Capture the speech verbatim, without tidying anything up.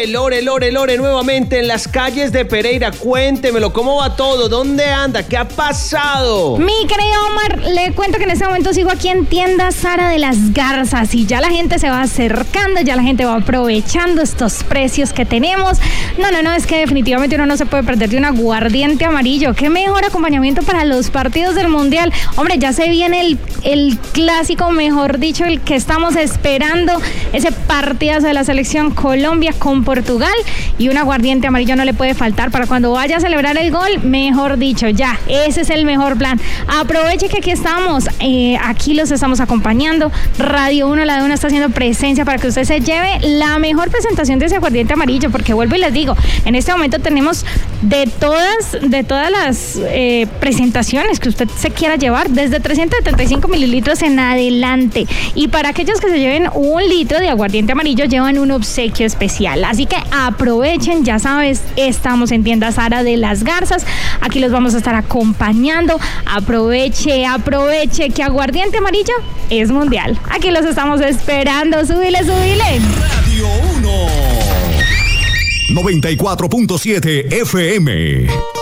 Lore, Lore, Lore, Lore, nuevamente en las calles de Pereira. Cuéntemelo, ¿cómo va todo? ¿Dónde anda? ¿Qué ha pasado? Mi querido Omar, le cuento que en este momento sigo aquí en tienda Sara de las Garzas y ya la gente se va acercando, ya la gente va aprovechando estos precios que tenemos. No, no, no, es que definitivamente uno no se puede perder de un aguardiente amarillo. Qué mejor acompañamiento para los partidos del Mundial. Hombre, ya se viene el, el clásico, mejor dicho, el que estamos esperando, ese partidazo de la selección Colombia con Portugal, y un aguardiente amarillo no le puede faltar para cuando vaya a celebrar el gol, mejor dicho, ya, ese es el mejor plan. Aproveche que aquí estamos, eh, aquí los estamos acompañando, Radio uno, la de uno está haciendo presencia para que usted se lleve la mejor presentación de ese aguardiente amarillo, porque vuelvo y les digo, en este momento tenemos de todas, de todas las eh, presentaciones que usted se quiera llevar, desde trescientos setenta y cinco mililitros en adelante, y para aquellos que se lleven un litro de aguardiente amarillo llevan un obsequio especial, así que aprovechen, ya sabes, estamos en tienda Sara de las Garzas, aquí los vamos a estar acompañando, aproveche, aproveche que aguardiente amarillo es mundial, aquí los estamos esperando, súbile, súbile. Radio uno noventa y cuatro punto siete F M.